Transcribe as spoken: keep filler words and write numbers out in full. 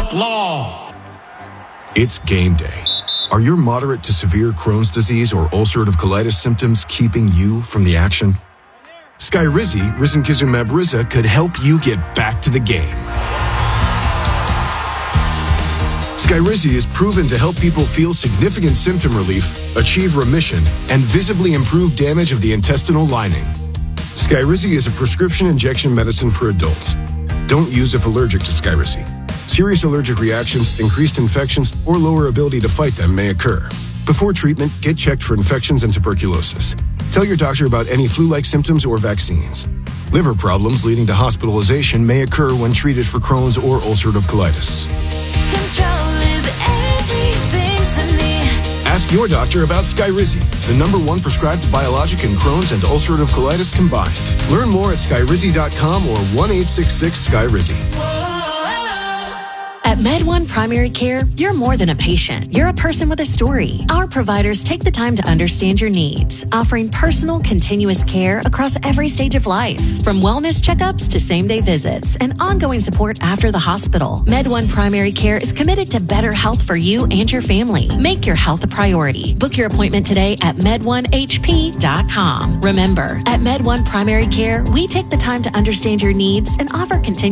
law. It's game day. Are your moderate to severe Crohn's disease or ulcerative colitis symptoms keeping you from the action? Skyrizi, risankizumab Riza, could help you get back to the game. Skyrizi is proven to help people feel significant symptom relief, achieve remission, and visibly improve damage of the intestinal lining. Skyrizi is a prescription injection medicine for adults. Don't use if allergic to Skyrizi. Serious allergic reactions, increased infections, or lower ability to fight them may occur. Before treatment, get checked for infections and tuberculosis. Tell your doctor about any flu-like symptoms or vaccines. Liver problems leading to hospitalization may occur when treated for Crohn's or ulcerative colitis. Control is everything to me. Ask your doctor about Skyrizi, the number one prescribed biologic in Crohn's and ulcerative colitis combined. Learn more at skyrizi dot com or one eight six six Skyrizi. At MedOne Primary Care, you're more than a patient. You're a person with a story. Our providers take the time to understand your needs, offering personal, continuous care across every stage of life. From wellness checkups to same-day visits and ongoing support after the hospital, MedOne Primary Care is committed to better health for you and your family. Make your health a priority. Book your appointment today at med one h p dot com. Remember, at MedOne Primary Care, we take the time to understand your needs and offer continuous